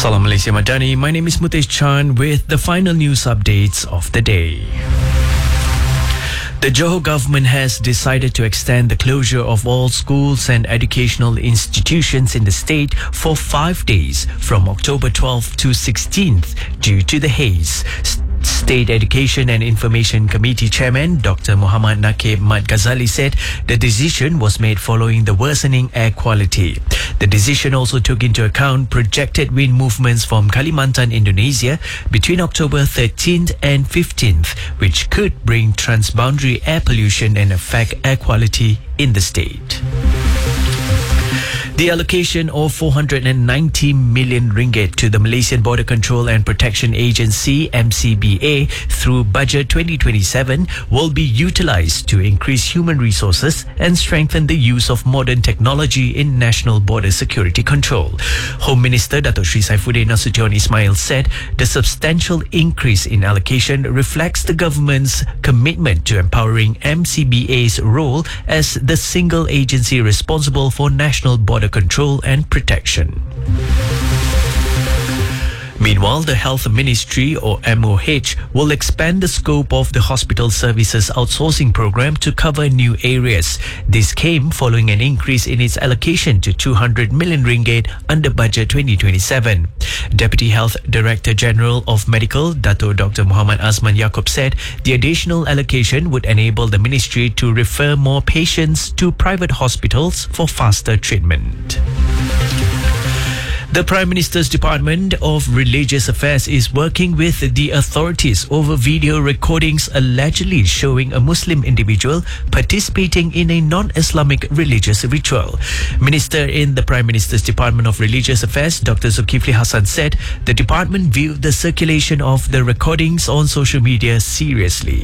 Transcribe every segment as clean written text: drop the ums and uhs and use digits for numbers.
Salam Malaysia Madani. My name is Mutesh Chan with the final news updates of the day. The Johor government has decided to extend the closure of all schools and educational institutions in the state for 5 days from October 12th to 16th due to the haze. State Education and Information Committee Chairman Dr. Muhammad Nakib Mat Ghazali said the decision was made following the worsening air quality. The decision also took into account projected wind movements from Kalimantan, Indonesia between October 13th and 15th, which could bring transboundary air pollution and affect air quality in the state. The allocation of 490 million ringgit to the Malaysian Border Control and Protection Agency MCBA through Budget 2027 will be utilised to increase human resources and strengthen the use of modern technology in national border security control. Home Minister Datuk Sri Saifuddin Nasution Ismail said the substantial increase in allocation reflects the government's commitment to empowering MCBA's role as the single agency responsible for national border control and protection. Meanwhile, the Health Ministry or MOH will expand the scope of the hospital services outsourcing program to cover new areas. This came following an increase in its allocation to 200 million ringgit under Budget 2027. Deputy Health Director General of Medical, Dato Dr. Muhammad Azman Yaakob said the additional allocation would enable the ministry to refer more patients to private hospitals for faster treatment. The Prime Minister's Department of Religious Affairs is working with the authorities over video recordings allegedly showing a Muslim individual participating in a non-Islamic religious ritual. Minister in the Prime Minister's Department of Religious Affairs, Dr. Zulkifli Hassan, said the department viewed the circulation of the recordings on social media seriously.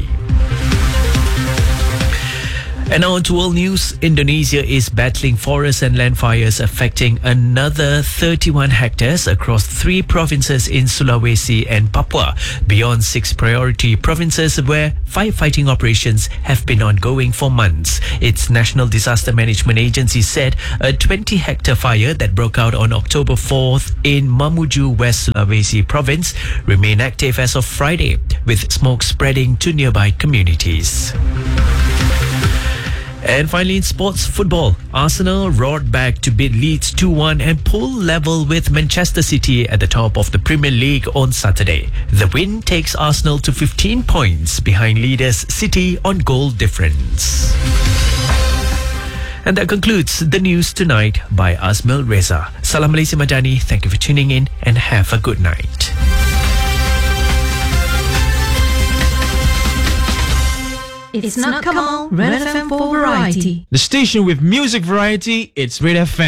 And now on to world news. Indonesia is battling forest and land fires affecting another 31 hectares across 3 provinces in Sulawesi and Papua, beyond 6 priority provinces where firefighting operations have been ongoing for months. Its National Disaster Management Agency said a 20-hectare fire that broke out on October 4th in Mamuju, West Sulawesi province remained active as of Friday, with smoke spreading to nearby communities. And finally, in sports football, Arsenal roared back to beat Leeds 2-1 and pull level with Manchester City at the top of the Premier League on Saturday. The win takes Arsenal to 15 points behind leaders City on goal difference. And that concludes the news tonight by Azmil Reza. Salam Malaysia Madani. Thank you for tuning in and have a good night. It's not Kamal, Red FM for variety. The station with music variety, it's Red FM.